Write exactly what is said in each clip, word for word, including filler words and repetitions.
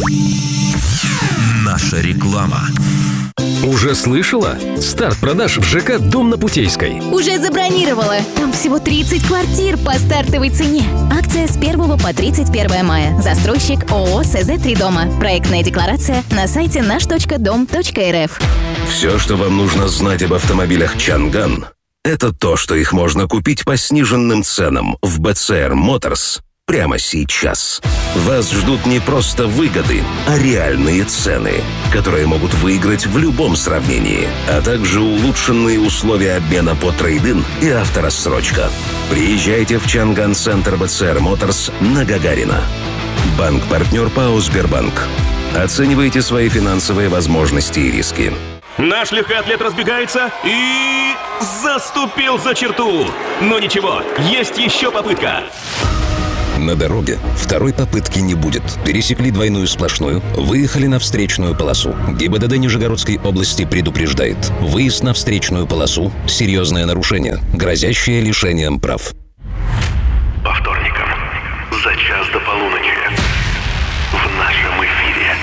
Наша реклама. Уже слышала? Старт продаж в ЖК «Дом на Путейской». Уже забронировала. Там всего тридцать квартир по стартовой цене. Акция с первого по тридцать первое мая. Застройщик ООО «СЗ три дома». Проектная декларация на сайте наш точка дом точка эр эф. Все, что вам нужно знать об автомобилях Чанган, это то, что их можно купить по сниженным ценам в бэ цэ эр Motors прямо сейчас. Вас ждут не просто выгоды, а реальные цены, которые могут выиграть в любом сравнении, а также улучшенные условия обмена по трейд-ин и авторассрочка. Приезжайте в Чанган-центр бэ цэ эр Motors на Гагарина. Банк-партнер ПАО «Сбербанк». Оценивайте свои финансовые возможности и риски. Наш легкоатлет разбегается и заступил за черту. Но ничего, есть еще попытка. На дороге второй попытки не будет. Пересекли двойную сплошную, выехали на встречную полосу. ГИБДД Нижегородской области предупреждает: выезд на встречную полосу – серьезное нарушение, грозящее лишением прав. По вторникам за час до полуночи в нашем эфире.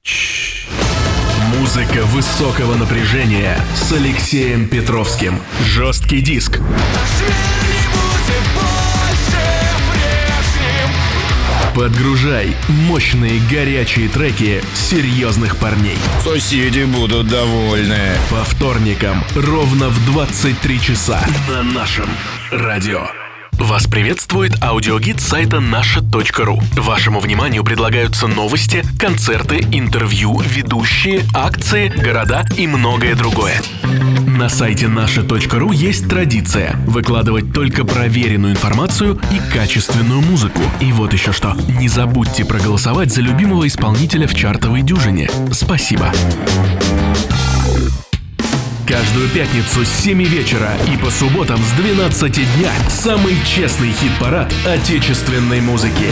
Музыка высокого напряжения с Алексеем Петровским. Жесткий диск. Подгружай мощные горячие треки серьезных парней. Соседи будут довольны. По вторникам ровно в двадцать три часа на нашем радио. Вас приветствует аудиогид сайта наша точка ру. Вашему вниманию предлагаются новости, концерты, интервью, ведущие, акции, города и многое другое. На сайте наша точка ру есть традиция выкладывать только проверенную информацию и качественную музыку. И вот еще что. Не забудьте проголосовать за любимого исполнителя в чартовой дюжине. Спасибо. Каждую пятницу с семи вечера и по субботам с двенадцати дня самый честный хит-парад отечественной музыки.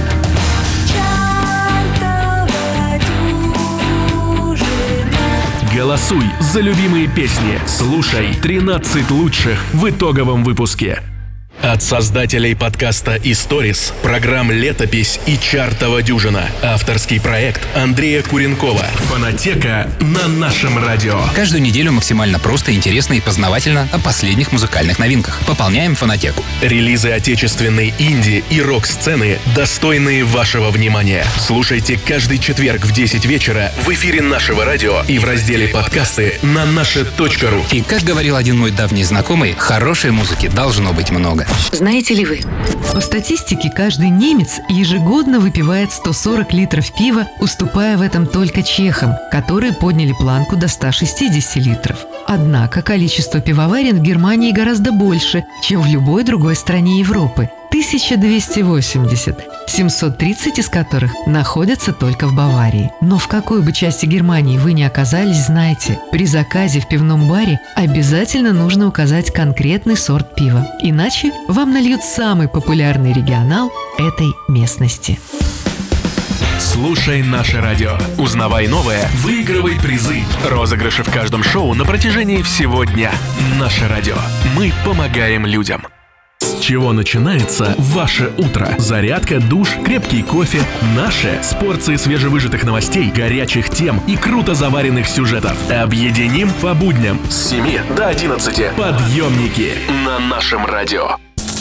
Голосуй за любимые песни. Слушай тринадцать лучших в итоговом выпуске. От создателей подкаста «Историс», программ «Летопись» и «Чартова дюжина». Авторский проект Андрея Куренкова. Фонотека на нашем радио. Каждую неделю максимально просто, интересно и познавательно о последних музыкальных новинках. Пополняем фонотеку. Релизы отечественной инди и рок-сцены, достойные вашего внимания. Слушайте каждый четверг в десять вечера в эфире нашего радио и в разделе «Подкасты» на наша точка ру. И, как говорил один мой давний знакомый, хорошей музыки должно быть много. Знаете ли вы? По статистике, каждый немец ежегодно выпивает сто сорок литров пива, уступая в этом только чехам, которые подняли планку до ста шестидесяти литров. Однако количество пивоварен в Германии гораздо больше, чем в любой другой стране Европы – тысяча двести восемьдесят, семьсот тридцать из которых находятся только в Баварии. Но в какой бы части Германии вы ни оказались, знайте, при заказе в пивном баре обязательно нужно указать конкретный сорт пива. Иначе вам нальют самый популярный регионал этой местности. Слушай наше радио. Узнавай новое, выигрывай призы. Розыгрыши в каждом шоу на протяжении всего дня. Наше радио. Мы помогаем людям. С чего начинается ваше утро? Зарядка, душ, крепкий кофе. Наше с порцией свежевыжатых новостей, горячих тем и круто заваренных сюжетов. Объединим по будням с семи до одиннадцати. Подъемники на нашем радио.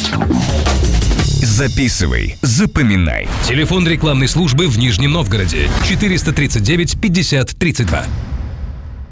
Записывай, запоминай. Телефон рекламной службы в Нижнем Новгороде четыреста тридцать девять пятьдесят тридцать два.